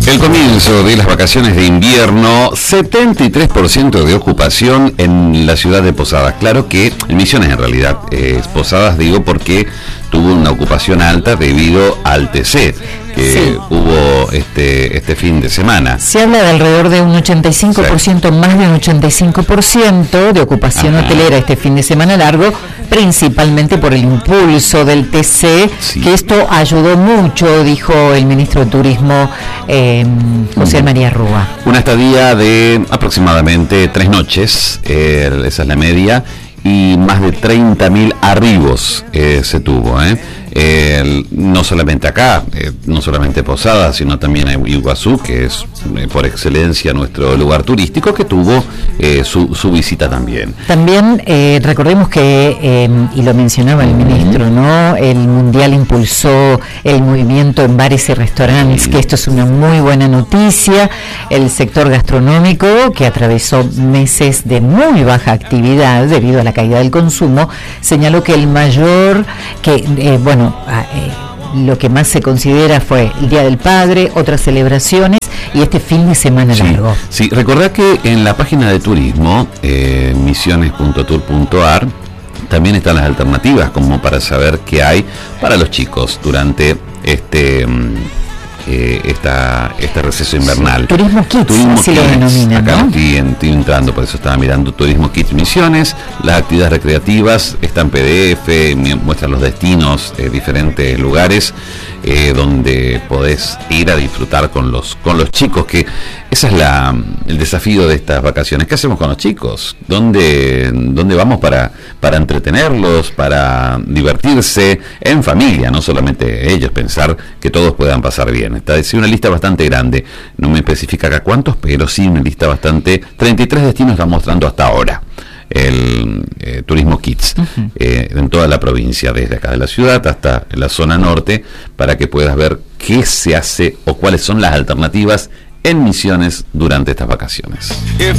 El comienzo de las vacaciones de invierno, 73% de ocupación en la ciudad de Posadas. Claro que en Misiones en realidad, Posadas digo porque tuvo una ocupación alta debido al TC que hubo este fin de semana. Se habla de alrededor de un 85%, más de un 85% de ocupación hotelera este fin de semana largo, principalmente por el impulso del TC, que esto ayudó mucho, dijo el ministro de Turismo, José María Rúa. Una estadía de aproximadamente 3 noches, esa es la media, y más de 30.000 arribos se tuvo, no solamente acá, no solamente Posadas, sino también Iguazú, que es por excelencia nuestro lugar turístico, que tuvo su visita también. También recordemos que, y lo mencionaba el ministro, ¿no? El Mundial impulsó el movimiento en bares y restaurantes, que esto es una muy buena noticia. El sector gastronómico, que atravesó meses de muy baja actividad debido a la caída del consumo, señaló que el mayor, lo que más se considera fue el Día del Padre, otras celebraciones y este fin de semana largo. Sí, recordá que en la página de turismo, misiones.tour.ar, también están las alternativas como para saber qué hay para los chicos durante este receso invernal. Turismo Kids, así lo denominan, acá ¿no? Estoy entrando, por eso estaba mirando Turismo Kids Misiones. Las actividades recreativas están PDF, muestran los destinos, diferentes lugares donde podés ir a disfrutar con los chicos, que ese es el desafío de estas vacaciones. ¿Qué hacemos con los chicos? ¿Dónde vamos para entretenerlos, para divertirse en familia? No solamente ellos, pensar que todos puedan pasar bien. Está una lista bastante grande, no me especifica acá cuántos, pero sí una lista bastante. 33 destinos están mostrando hasta ahora el Turismo Kids en toda la provincia, desde acá de la ciudad hasta la zona norte, para que puedas ver qué se hace o cuáles son las alternativas en Misiones durante estas vacaciones.